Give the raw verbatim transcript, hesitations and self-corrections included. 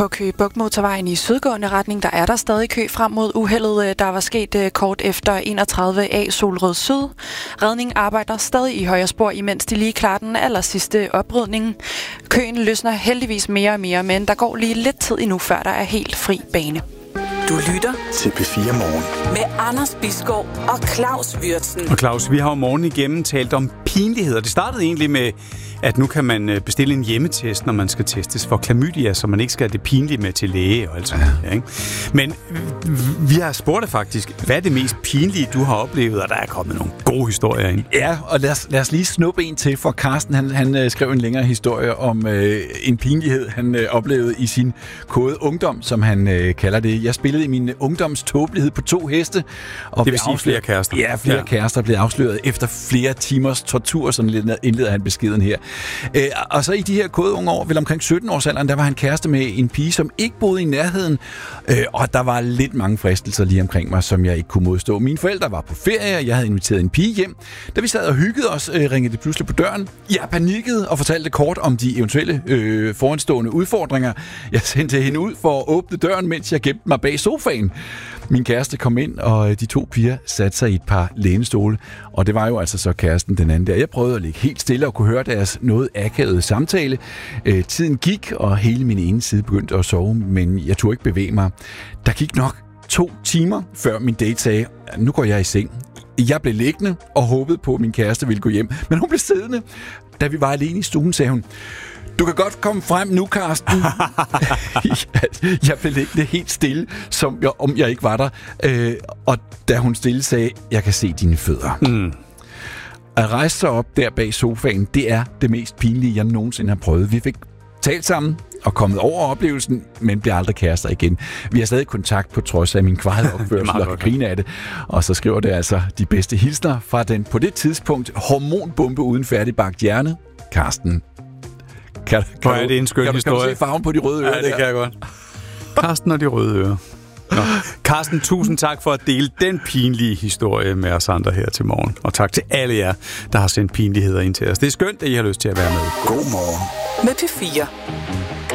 På Køge Bugt motorvejen i sydgående retning, der er der stadig kø frem mod uheldet, der var sket kort efter enogtredive A Solrød Syd. Redning arbejder stadig i højre spor, imens de lige klarer den aller sidste oprydning. Køen løsner heldigvis mere og mere, men der går lige lidt tid endnu, før der er helt fri bane. Du lytter til P fire Morgen med Anders Bisgaard og Claus Wirtsen. Og Claus, vi har jo morgen igennem talt om pinligheder. Det startede egentlig med, at nu kan man bestille en hjemmetest, når man skal testes for klamydia, så man ikke skal have det pinlige med til læge og alt sådan noget. Ja, ikke? Men vi har spurgt dig faktisk, hvad er det mest pinlige, du har oplevet, og der er kommet nogle gode historier ind. Ja, og lad os, lad os lige snuppe en til, for Carsten han, han øh, skrev en længere historie om øh, en pinlighed, han øh, oplevede i sin kode ungdom, som han øh, kalder det. Jeg spillede i min ungdoms tåbelighed på to heste. Og det vil sige flere kærester. Ja, flere ja. kærester blev afsløret efter flere timers tortur, sådan indleder han beskeden her. Øh, og så i de her kodeunge år, vel omkring sytten års alderen, der var han kæreste med en pige, som ikke boede i nærheden, øh, og der var lidt mange fristelser lige omkring mig, som jeg ikke kunne modstå. Mine forældre var på ferie, jeg havde inviteret en pige hjem. Da vi sad og hyggede os, øh, ringede det pludselig på døren. Jeg panikkede og fortalte kort om de eventuelle øh, foranstående udfordringer. Jeg sendte hende ud for at åbne døren, mens jeg gemte mig bag sofaen. Min kæreste kom ind, og de to piger satte sig i et par lænestole, og det var jo altså så kæresten den anden der. Jeg prøvede at ligge helt stille og kunne høre deres noget akavede samtale. Øh, tiden gik, og hele min ene side begyndte at sove, men jeg turde ikke bevæge mig. Der gik nok to timer, før min date sagde, nu går jeg i seng. Jeg blev liggende og håbede på, at min kæreste ville gå hjem, men hun blev siddende. Da vi var alene i stuen, sagde hun, du kan godt komme frem nu, Carsten. Jeg blev liggende helt stille, som jeg, om jeg ikke var der. Øh, og da hun stille sagde, jeg kan se dine fødder. Mm. At rejse sig op der bag sofaen, det er det mest pinlige, jeg nogensinde har prøvet. Vi fik talt sammen og kommet over oplevelsen, men bliver aldrig kærester igen. Vi har stadig kontakt på trods af min kvarede opførsel og griner af det. Og så skriver det altså de bedste hilsner fra den på det tidspunkt hormonbombe uden færdigbagt hjerne, Carsten. Kan, kan, Hvor er det en skøn kan, historie? Kan du se farven på de røde ører? Ja, det der? kan jeg godt. Carsten og de røde ører. Nå. Carsten, tusind tak for at dele den pinlige historie med os andre her til morgen. Og tak til alle jer, der har sendt pinligheder ind til os. Det er skønt, at I har lyst til at være med. God morgen med P fire.